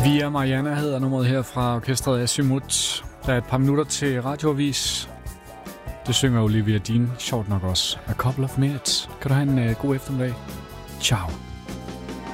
Via Mariana hedder nummeret her fra orkestret Azimuth. Der er et par minutter til radioavis. Det synger Olivia Dean sjovt nok også. A couple of minutes. Kan du have en god eftermiddag. Ciao.